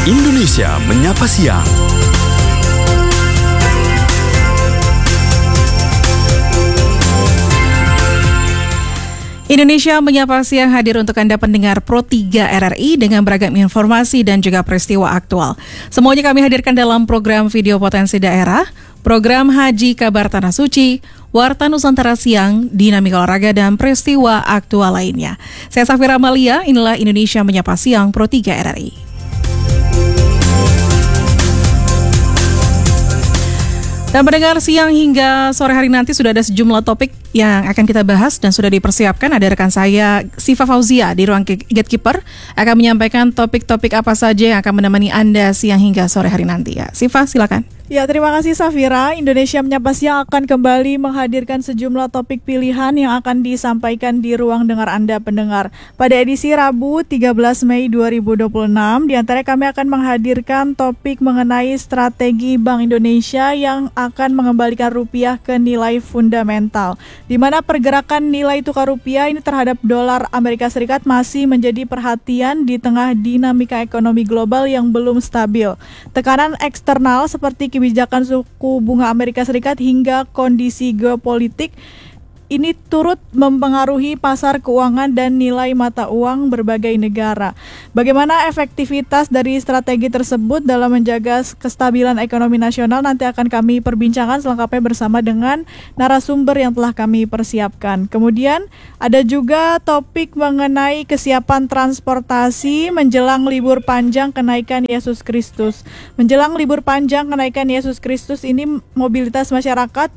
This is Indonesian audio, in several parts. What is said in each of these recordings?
Indonesia Menyapa Siang. Indonesia Menyapa Siang hadir untuk Anda pendengar Pro 3 RRI dengan beragam informasi dan juga peristiwa aktual. Semuanya kami hadirkan dalam program Video Potensi Daerah, program Haji Kabar Tanah Suci, Warta Nusantara Siang, Dinamika Olahraga, dan peristiwa aktual lainnya. Saya Safira Amalia, inilah Indonesia Menyapa Siang Pro 3 RRI. Dan pendengar, siang hingga sore hari nanti sudah ada sejumlah topik yang akan kita bahas dan sudah dipersiapkan. Ada rekan saya, Siva Fauzia, di ruang Gatekeeper, akan menyampaikan topik-topik apa saja yang akan menemani Anda siang hingga sore hari nanti. Ya, Siva, silakan. Ya, terima kasih Safira. Indonesia Menyapa Siang akan kembali menghadirkan sejumlah topik pilihan yang akan disampaikan di ruang dengar Anda pendengar. Pada edisi Rabu 13 Mei 2026, diantara kami akan menghadirkan topik mengenai strategi Bank Indonesia yang akan mengembalikan rupiah ke nilai fundamental, di mana pergerakan nilai tukar rupiah ini terhadap dolar Amerika Serikat masih menjadi perhatian di tengah dinamika ekonomi global yang belum stabil. Tekanan eksternal seperti kebijakan suku bunga Amerika Serikat hingga kondisi geopolitik ini turut mempengaruhi pasar keuangan dan nilai mata uang berbagai negara. Bagaimana efektivitas dari strategi tersebut dalam menjaga kestabilan ekonomi nasional nanti akan kami perbincangkan selengkapnya bersama dengan narasumber yang telah kami persiapkan. Kemudian ada juga topik mengenai kesiapan transportasi menjelang libur panjang kenaikan Yesus Kristus. Menjelang libur panjang kenaikan Yesus Kristus ini mobilitas masyarakat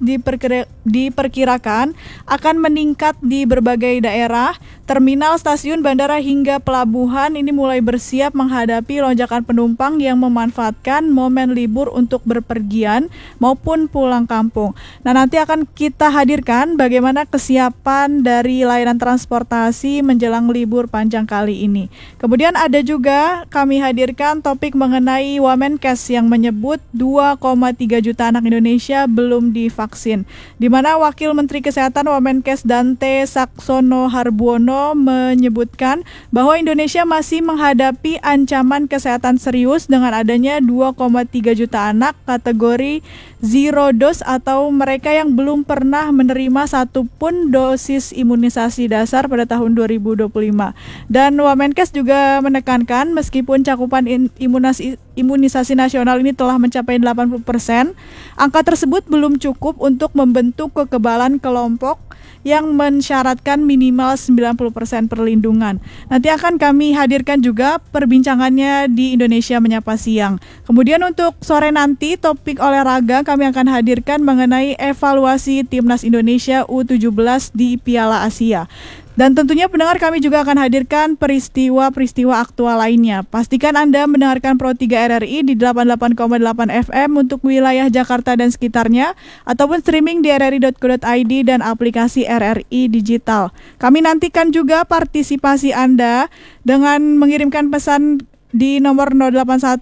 diperkirakan akan meningkat di berbagai daerah. Terminal, stasiun, bandara hingga pelabuhan ini mulai bersiap menghadapi lonjakan penumpang yang memanfaatkan momen libur untuk berpergian maupun pulang kampung. Nah, nanti akan kita hadirkan bagaimana kesiapan dari layanan transportasi menjelang libur panjang kali ini. Kemudian ada juga kami hadirkan topik mengenai Wamenkes yang menyebut 2,3 juta anak Indonesia belum divaksin, di mana Wakil Menteri Kesehatan Wamenkes Dante Saxono Harbuono menyebutkan bahwa Indonesia masih menghadapi ancaman kesehatan serius dengan adanya 2,3 juta anak kategori zero dose atau mereka yang belum pernah menerima satupun dosis imunisasi dasar pada tahun 2025. Dan Wamenkes juga menekankan meskipun cakupan imunisasi nasional ini telah mencapai 80%, angka tersebut belum cukup untuk membentuk kekebalan kelompok yang mensyaratkan minimal 90% perlindungan. Nanti akan kami hadirkan juga perbincangannya di Indonesia Menyapa Siang. Kemudian untuk sore nanti topik olahraga kami akan hadirkan mengenai evaluasi Timnas Indonesia U17 di Piala Asia. Dan tentunya pendengar kami juga akan hadirkan peristiwa-peristiwa aktual lainnya. Pastikan Anda mendengarkan Pro 3 RRI di 88,8 FM untuk wilayah Jakarta dan sekitarnya, ataupun streaming di rri.co.id dan aplikasi RRI Digital. Kami nantikan juga partisipasi Anda dengan mengirimkan pesan di nomor 081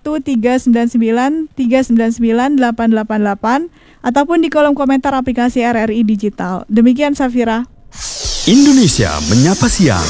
399 399 888 ataupun di kolom komentar aplikasi RRI Digital. Demikian Safira. Indonesia Menyapa Siang.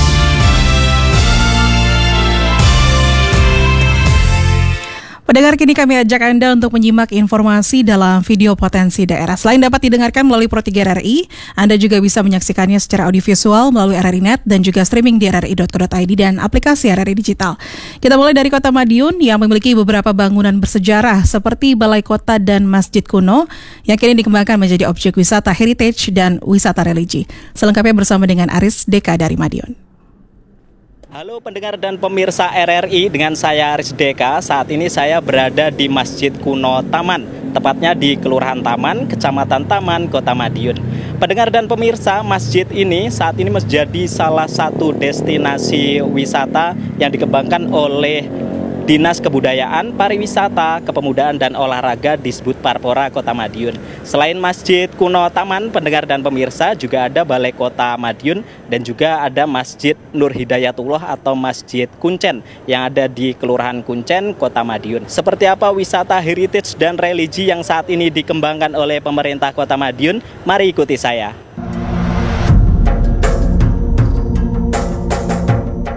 Pendengar, kini kami ajak Anda untuk menyimak informasi dalam video potensi daerah. Selain dapat didengarkan melalui Pro 3 RRI, Anda juga bisa menyaksikannya secara audiovisual melalui RRI.net dan juga streaming di rri.co.id dan aplikasi RRI Digital. Kita mulai dari Kota Madiun yang memiliki beberapa bangunan bersejarah seperti Balai Kota dan Masjid Kuno yang kini dikembangkan menjadi objek wisata heritage dan wisata religi. Selengkapnya bersama dengan Aris Deka dari Madiun. Halo pendengar dan pemirsa RRI, dengan saya Aris Deka. Saat ini saya berada di Masjid Kuno Taman, tepatnya di Kelurahan Taman, Kecamatan Taman, Kota Madiun. Pendengar dan pemirsa, masjid ini saat ini menjadi salah satu destinasi wisata yang dikembangkan oleh Dinas Kebudayaan, Pariwisata, Kepemudaan dan Olahraga Disbud Parpora Kota Madiun. Selain Masjid Kuno Taman, pendengar dan pemirsa, juga ada Balai Kota Madiun dan juga ada Masjid Nur Hidayatullah atau Masjid Kuncen yang ada di Kelurahan Kuncen, Kota Madiun. Seperti apa wisata heritage dan religi yang saat ini dikembangkan oleh pemerintah Kota Madiun? Mari ikuti saya.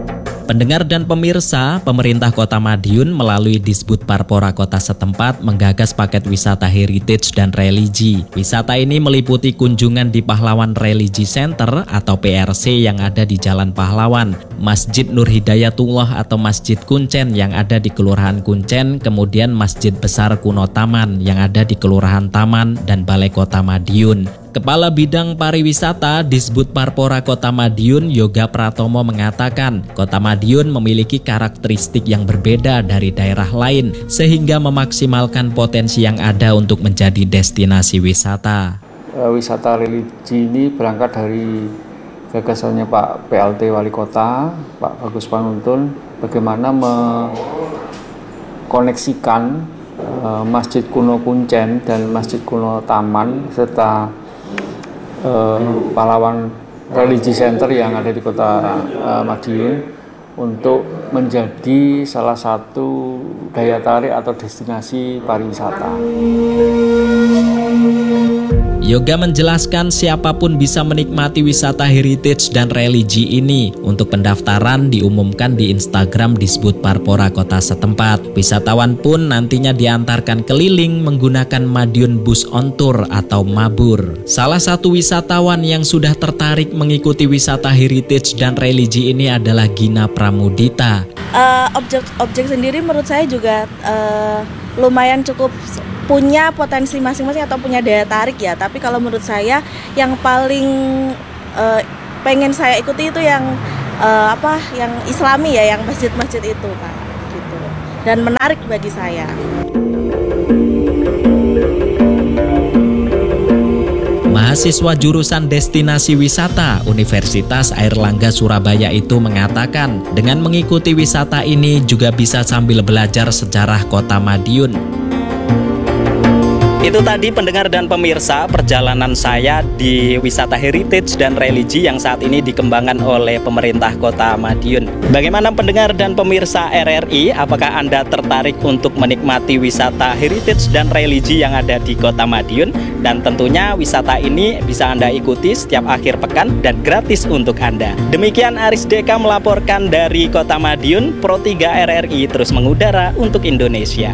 Pendengar dan pemirsa, pemerintah Kota Madiun melalui Disbud Parpora Kota setempat menggagas paket wisata heritage dan religi. Wisata ini meliputi kunjungan di Pahlawan Religi Center atau PRC yang ada di Jalan Pahlawan, Masjid Nur Hidayatullah atau Masjid Kuncen yang ada di Kelurahan Kuncen, kemudian Masjid Besar Kuno Taman yang ada di Kelurahan Taman dan Balai Kota Madiun. Kepala Bidang Pariwisata Disbud Parpora Kota Madiun, Yoga Pratomo mengatakan, Kota Madiun memiliki karakteristik yang berbeda dari daerah lain sehingga memaksimalkan potensi yang ada untuk menjadi destinasi wisata. Wisata religi ini berangkat dari gagasannya Pak PLT Wali Kota, Pak Bagus Panuntul, bagaimana mengkoneksikan Masjid Kuno Kuncen dan Masjid Kuno Taman serta Pahlawan Religi Center yang ada di Kota Madiun untuk menjadi salah satu daya tarik atau destinasi pariwisata. Yoga menjelaskan siapapun bisa menikmati wisata heritage dan religi ini. Untuk pendaftaran diumumkan di Instagram Disbud Parpora Kota setempat. Wisatawan pun nantinya diantarkan keliling menggunakan Madiun Bus on Tour atau Mabur. Salah satu wisatawan yang sudah tertarik mengikuti wisata heritage dan religi ini adalah Gina Pramudita. Objek sendiri menurut saya juga lumayan cukup punya potensi masing-masing atau punya daya tarik ya. Tapi kalau menurut saya yang paling pengen saya ikuti itu yang yang Islami ya, yang masjid-masjid itu Pak, gitu. Dan menarik bagi saya. Mahasiswa jurusan Destinasi Wisata Universitas Airlangga Surabaya itu mengatakan, dengan mengikuti wisata ini juga bisa sambil belajar sejarah Kota Madiun. Itu tadi pendengar dan pemirsa perjalanan saya di wisata heritage dan religi yang saat ini dikembangkan oleh pemerintah Kota Madiun. Bagaimana pendengar dan pemirsa RRI? Apakah Anda tertarik untuk menikmati wisata heritage dan religi yang ada di Kota Madiun? Dan tentunya wisata ini bisa Anda ikuti setiap akhir pekan dan gratis untuk Anda. Demikian Aris Deka melaporkan dari Kota Madiun. Pro 3 RRI terus mengudara untuk Indonesia.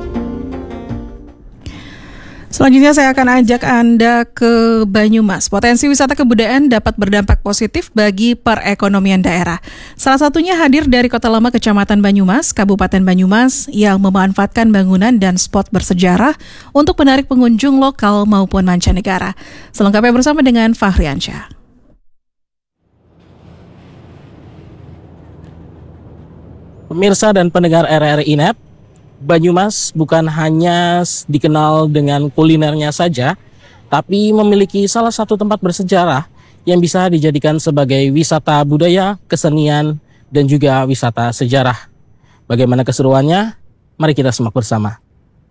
Selanjutnya saya akan ajak Anda ke Banyumas. Potensi wisata kebudayaan dapat berdampak positif bagi perekonomian daerah. Salah satunya hadir dari Kota Lama Kecamatan Banyumas, Kabupaten Banyumas yang memanfaatkan bangunan dan spot bersejarah untuk menarik pengunjung lokal maupun mancanegara. Selengkapnya bersama dengan Fahriansyah. Pemirsa dan pendengar RRI Net, Banyumas bukan hanya dikenal dengan kulinernya saja, tapi memiliki salah satu tempat bersejarah yang bisa dijadikan sebagai wisata budaya, kesenian, dan juga wisata sejarah. Bagaimana keseruannya? Mari kita simak bersama.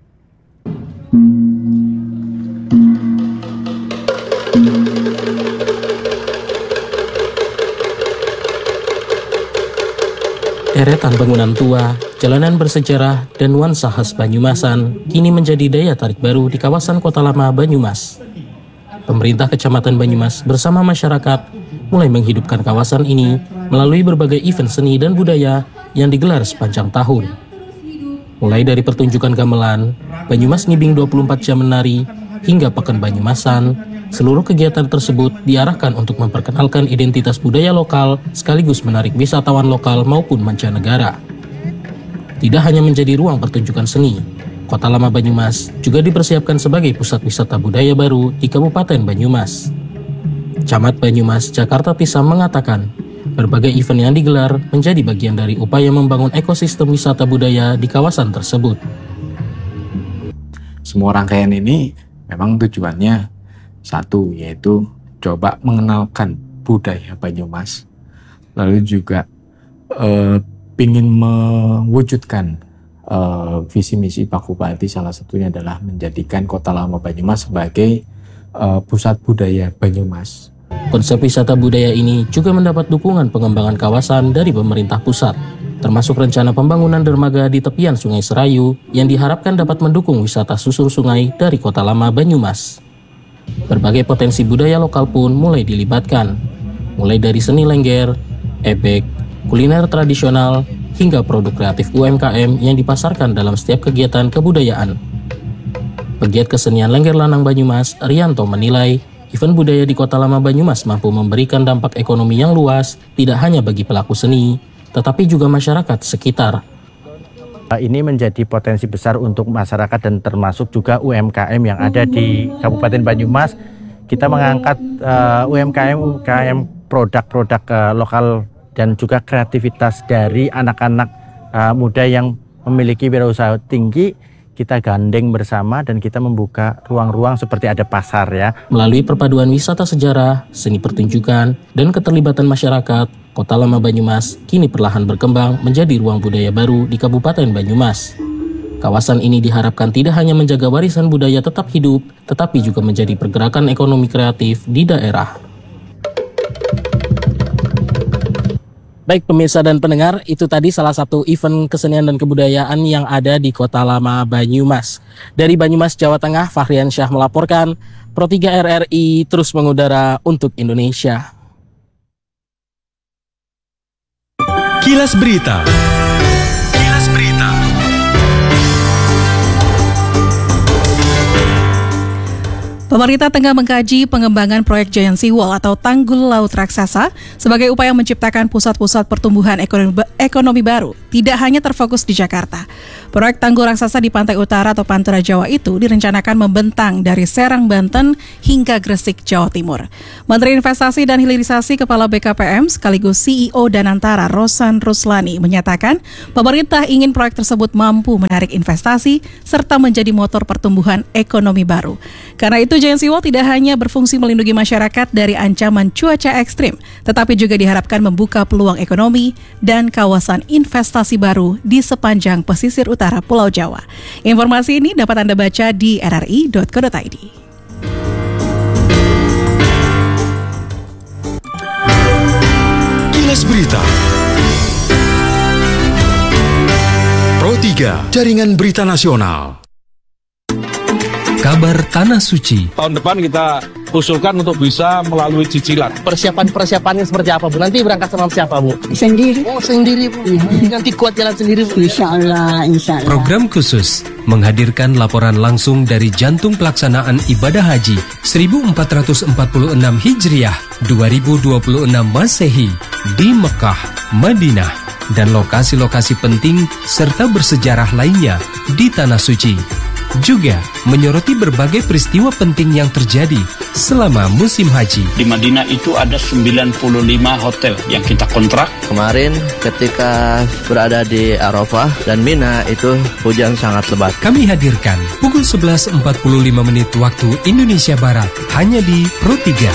Deretan bangunan tua, jalanan bersejarah, dan nuansa khas Banyumasan kini menjadi daya tarik baru di kawasan Kota Lama Banyumas. Pemerintah Kecamatan Banyumas bersama masyarakat mulai menghidupkan kawasan ini melalui berbagai event seni dan budaya yang digelar sepanjang tahun. Mulai dari pertunjukan gamelan, Banyumas Ngibing 24 jam menari, hingga Pekan Banyumasan, seluruh kegiatan tersebut diarahkan untuk memperkenalkan identitas budaya lokal sekaligus menarik wisatawan lokal maupun mancanegara. Tidak hanya menjadi ruang pertunjukan seni, Kota Lama Banyumas juga dipersiapkan sebagai pusat wisata budaya baru di Kabupaten Banyumas. Camat Banyumas, Jakarta Tisam mengatakan, berbagai event yang digelar menjadi bagian dari upaya membangun ekosistem wisata budaya di kawasan tersebut. Semua rangkaian ini memang tujuannya satu, yaitu coba mengenalkan budaya Banyumas, lalu juga ingin mewujudkan visi misi Pak Bupati, salah satunya adalah menjadikan Kota Lama Banyumas sebagai pusat budaya Banyumas. Konsep wisata budaya ini juga mendapat dukungan pengembangan kawasan dari pemerintah pusat, termasuk rencana pembangunan dermaga di tepian Sungai Serayu yang diharapkan dapat mendukung wisata susur sungai dari Kota Lama Banyumas. Berbagai potensi budaya lokal pun mulai dilibatkan, mulai dari seni lengger, ebek, kuliner tradisional, hingga produk kreatif UMKM yang dipasarkan dalam setiap kegiatan kebudayaan. Pegiat kesenian Lengger Lanang Banyumas, Rianto menilai, event budaya di Kota Lama Banyumas mampu memberikan dampak ekonomi yang luas, tidak hanya bagi pelaku seni, tetapi juga masyarakat sekitar. Ini menjadi potensi besar untuk masyarakat dan termasuk juga UMKM yang ada di Kabupaten Banyumas. Kita mengangkat UMKM produk-produk lokal dan juga kreativitas dari anak-anak muda yang memiliki wirausaha tinggi. Kita gandeng bersama dan kita membuka ruang-ruang seperti ada pasar ya. Melalui perpaduan wisata sejarah, seni pertunjukan, dan keterlibatan masyarakat, Kota Lama Banyumas kini perlahan berkembang menjadi ruang budaya baru di Kabupaten Banyumas. Kawasan ini diharapkan tidak hanya menjaga warisan budaya tetap hidup, tetapi juga menjadi pergerakan ekonomi kreatif di daerah. Baik pemirsa dan pendengar, itu tadi salah satu event kesenian dan kebudayaan yang ada di Kota Lama Banyumas. Dari Banyumas, Jawa Tengah, Fahrian Syah melaporkan, Pro 3 RRI terus mengudara untuk Indonesia. Kilas Berita. Kilas Berita. Pemerintah tengah mengkaji pengembangan proyek Giant Sea Wall atau Tanggul Laut Raksasa sebagai upaya menciptakan pusat-pusat pertumbuhan ekonomi baru, tidak hanya terfokus di Jakarta. Proyek Tanggul Raksasa di Pantai Utara atau Pantura Jawa itu direncanakan membentang dari Serang, Banten hingga Gresik, Jawa Timur. Menteri Investasi dan Hilirisasi Kepala BKPM sekaligus CEO Danantara Rosan Ruslani menyatakan pemerintah ingin proyek tersebut mampu menarik investasi serta menjadi motor pertumbuhan ekonomi baru. Karena itu Giant Sea Wall tidak hanya berfungsi melindungi masyarakat dari ancaman cuaca ekstrim, tetapi juga diharapkan membuka peluang ekonomi dan kawasan investasi baru di sepanjang pesisir utara Pulau Jawa. Informasi ini dapat Anda baca di rri.co.id. Kilas Berita. Pro 3, Jaringan Berita Nasional. Kabar Tanah Suci. Tahun depan kita usulkan untuk bisa melalui cicilan. Persiapannya seperti apa, Bu? Nanti berangkat sama siapa, Bu? Sendiri. Oh, sendiri, Bu. Nanti kuat jalan sendiri, Bu. Insya Allah. Program khusus menghadirkan laporan langsung dari jantung pelaksanaan ibadah haji 1446 Hijriah 2026 Masehi di Mekah, Madinah, dan lokasi-lokasi penting serta bersejarah lainnya di Tanah Suci. Juga menyoroti berbagai peristiwa penting yang terjadi selama musim haji. Di Madinah itu ada 95 hotel yang kita kontrak. Kemarin ketika berada di Arafah dan Mina itu hujan sangat lebat. Kami hadirkan pukul 11.45 waktu Indonesia Barat hanya di Pro 3.